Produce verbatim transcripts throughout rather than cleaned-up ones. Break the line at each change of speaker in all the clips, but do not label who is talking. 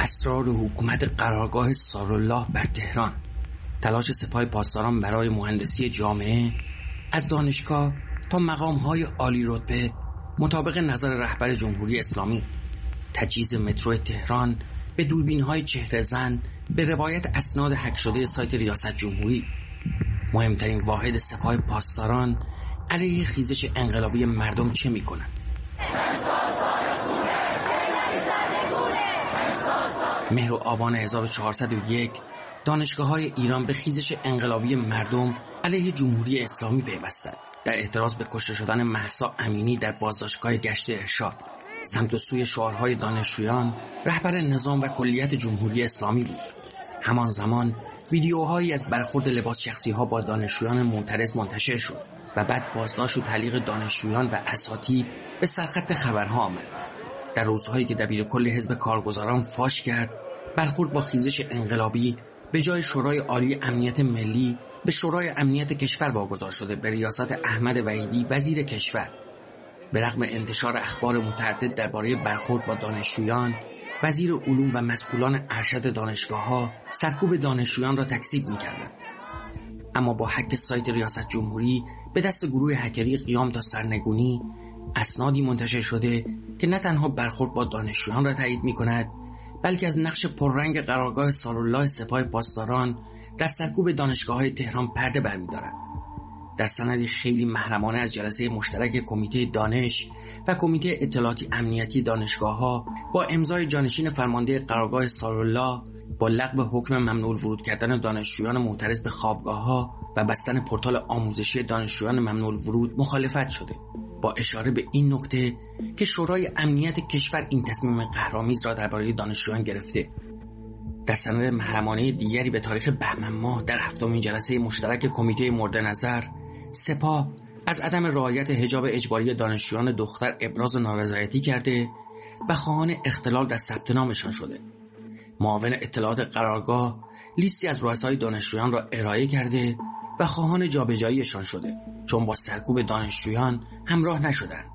اسرار حکومت قرارگاه سارالله بر تهران، تلاش سپاه پاسداران برای مهندسی جامعه از دانشگاه تا مقام‌های عالی رتبه مطابق نظر رهبر جمهوری اسلامی، تجهیز مترو تهران به دوربین‌های چهره زن به روایت اسناد هک شده سایت ریاست جمهوری، مهمترین واحد سپاه پاسداران علیه خیزش انقلابی مردم چه می‌کنند؟ مهر و آبان هزار و چهارصد و یک دانشگاه‌های ایران به خیزش انقلابی مردم علیه جمهوری اسلامی پیوستند. در اعتراض به کشته شدن مهسا امینی در بازداشتگاه گشت ارشاد، سمت و سوی شعارهای دانشجویان رهبر نظام و کلیت جمهوری اسلامی بود. همان زمان ویدیوهایی از برخورد لباس شخصی‌ها با دانشجویان معترض منتشر شد و بعد بازداشت و تعلیق دانشجویان و اساتید به سرخط خبرها آمد. در روزهایی که دبیرکل حزب کارگزاران فاش کرد برخورد با خیزش انقلابی به جای شورای عالی امنیت ملی به شورای امنیت کشور واگذار شده به ریاست احمد وحیدی وزیر کشور. به رغم انتشار اخبار متعدد درباره برخورد با دانشجویان، وزیر علوم و مسئولان ارشد دانشگاه‌ها سرکوب دانشجویان را تکذیب می‌کردند. اما با هک سایت ریاست جمهوری به دست گروه هکری قیام تا سرنگونی، اسنادی منتشر شده که نه تنها برخورد با دانشجویان را تایید می‌کند، بلکه از نقش پررنگ قرارگاه سارالله سپاه پاسداران در سرکوب دانشگاه‌های تهران پرده برمی‌دارد. در سندی خیلی محرمانه از جلسه مشترک کمیته دانش و کمیته اطلاعاتی امنیتی دانشگاه‌ها با امضای جانشین فرمانده قرارگاه سارالله با لغو حکم ممنوع الورود کردن دانشجویان معترض به خوابگاه‌ها و بستن پورتال آموزشی دانشجویان ممنوع الورود مخالفت شده، با اشاره به این نکته که شورای امنیت کشور این تصمیم قهرآمیز را درباره دانشجویان گرفته. در سند محرمانه دیگری به تاریخ بهمن ماه در هفتمین جلسه مشترک کمیته مورد نظر، سپاه از عدم رعایت حجاب اجباری دانشجویان دختر ابراز نارضایتی کرده و خواهان اختلال در ثبت نامشان شده. معاون اطلاعات قرارگاه لیستی از رؤسای دانشجویان را ارائه کرده و خواهان جابجاییشان شده چون با سرکوب دانشجویان همراه نشدند.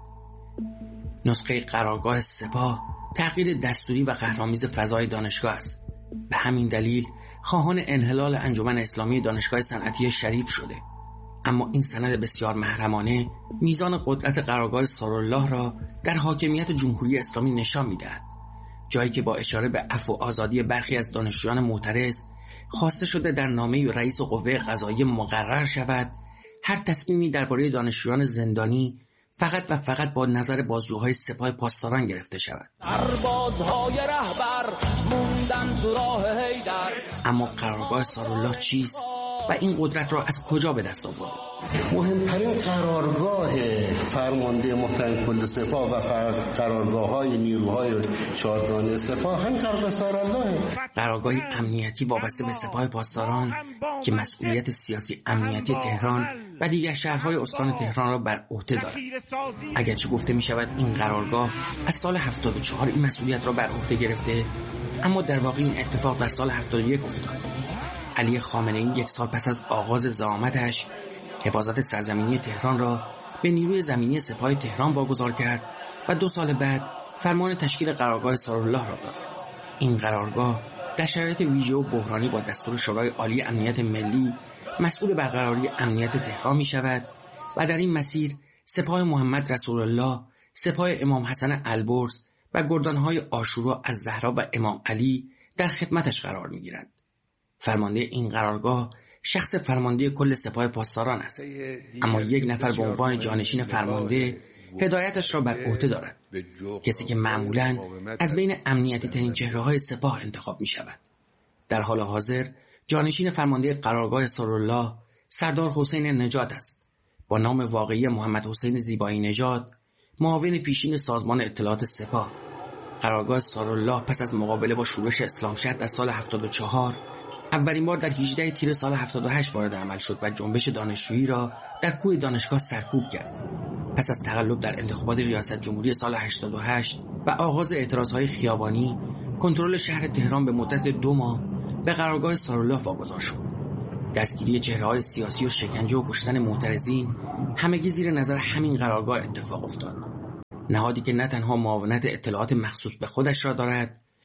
نسخه قرارگاه سپاه تغییر دستوری و قهرآمیز فضای دانشگاه است. به همین دلیل خواهان انحلال انجمن اسلامی دانشگاه صنعتی شریف شده. اما این سند بسیار محرمانه میزان قدرت قرارگاه سارالله را در حاکمیت جمهوری اسلامی نشان می‌دهد، جایی که با اشاره به عفو و آزادی برخی از دانشجویان معترض خواسته شده در نامه رئیس قوه قضاییه مقرر شود هر تصمیمی درباره دانشجویان زندانی فقط و فقط با نظر بازجوهای سپاه پاسداران گرفته شود. سربازهای رهبر موندن تو راه حیدر. اما قرارگاه سارالله چیست و این قدرت را از کجا به دست آورد؟
مهمترین قرارگاه فرمانده محترم کل سپاه و قرارگاه‌های نیروهای چهارگانه سپاه هم قرارگاه سارالله.
قرارگاه امنیتی وابسته به سپاه پاسداران که مسئولیت سیاسی امنیتی تهران و دیگر شهرهای استان تهران را بر عهده دارد. اگرچه گفته می شود این قرارگاه از سال هفتاد و چهار این مسئولیت را بر عهده گرفته، اما در واقع این اتفاق در سال هفتاد و یک افتاد. علی خامنه‌ای یک سال پس از آغاز زعامتش حفاظت سرزمینی تهران را به نیروی زمینی سپاه تهران واگذار کرد و دو سال بعد فرمان تشکیل قرارگاه سارالله را داد. این قرارگاه در شرایط ویژه و بحرانی با دستور شورای عالی امنیت ملی مسئول برقراری امنیت تهران می شود و در این مسیر سپاه محمد رسول الله، سپاه امام حسن البرز و گردانهای عاشورا از زهرا و امام علی در خدمتش قرار می گیرند. فرمانده این قرارگاه شخص فرمانده کل سپاه پاسداران است، اما یک نفر به عنوان جانشین فرمانده هدایتش را بر عهده دارد، کسی که معمولاً از بین امنیتی ترین چهره‌های سپاه انتخاب می شود. در حال حاضر جانشین فرمانده قرارگاه سارالله سردار حسین نژاد است. با نام واقعی محمد حسین زیبایی نژاد، معاون پیشین سازمان اطلاعات سپاه. قرارگاه سارالله پس از مقابله با شورش اسلامشهر در سال هفتاد و چهار اولین بار در هجدهم تیر سال هفتاد و هشت وارد عمل شد و جنبش دانشجویی را در کوه دانشگاه سرکوب کرد. پس از تقلب در انتخابات ریاست جمهوری سال هشتاد و هشت و آغاز اعتراضهای خیابانی، کنترل شهر تهران به مدت دو ماه به قرارگاه سارالله واگذار شد. دستگیری چهره‌های سیاسی و شکنجه و کشتن معترضین همگی زیر نظر همین قرارگاه اتفاق افتاد. نهادی که نه تنها معاونت اطلاعات مخصوص به خودش را دارد،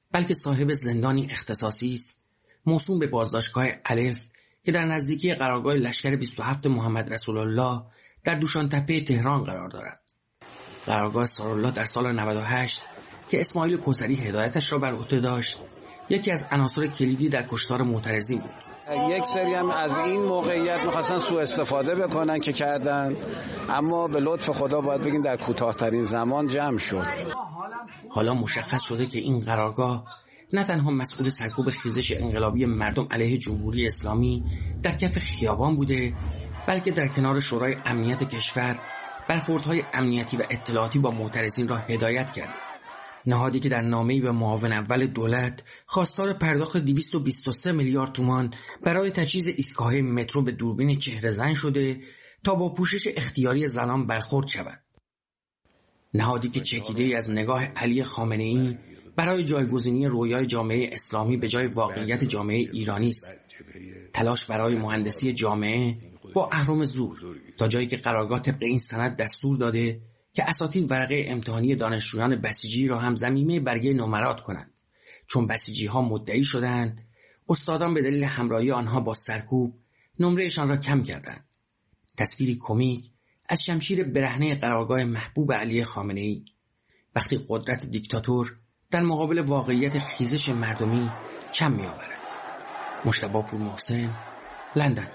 بلکه صاحب زندانی اختصاصی است موسوم به بازداشتگاه الف که در نزدیکی قرارگاه لشکر بیست و هفت محمد رسول الله در دوشانتپه تهران قرار دارد. قرارگاه سارالله در سال نود و هشت که اسماعیل کوثری هدایتش را بر عهده داشت، یکی از عناصر کلیدی در کشتار معترضین بود.
یک سری هم از این موقعیت می‌خواستن سوء استفاده بکنن که کردن، اما به لطف خدا باید بگیم در کوتاه‌ترین زمان جمع شد.
حالا مشخص شده که این قرارگاه نه تنها مسئول سرکوب خیزش انقلابی مردم علیه جمهوری اسلامی در کف خیابان بوده، بلکه در کنار شورای امنیت کشور برخوردهای امنیتی و اطلاعاتی با معترضین را هدایت کرده. نهادی که در نامه‌ای به معاون اول دولت خواستار پرداخت دویست و بیست و سه میلیارد تومان برای تجهیز ایستگاه مترو به دوربین چهره‌زن شده تا با پوشش اختیاری زنان برخورد شود. نهادی که چکیده‌ای از نگاه علی خامنه‌ای برای جایگزینی رویای جامعه اسلامی به جای واقعیت جامعه ایرانی است. تلاش برای مهندسی جامعه با اهرم زور تا جایی که قرارگاه طبق این سند دستور داده که اساتید ورقه امتحانی دانشجویان بسیجی را هم ضمیمه برگه نمرات کنند، چون بسیجی ها مدعی شدند استادان به دلیل همراهی آنها با سرکوب نمرهشان را کم کردند. تصویری کمیک از شمشیر برهنه قرارگاه محبوب علی خامنه‌ای وقتی قدرت دیکتاتور در مقابل واقعیت خیزش مردمی کم می آورد. مجتبی پورمحسن، لندن.